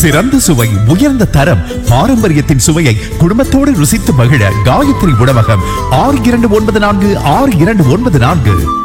சிறந்த சுவை, உயர்ந்த தரம், பாரம்பரியத்தின் சுவையை குடும்பத்தோடு ருசித்து மகிழ காயத்ரி உணவகம் 6294 6294.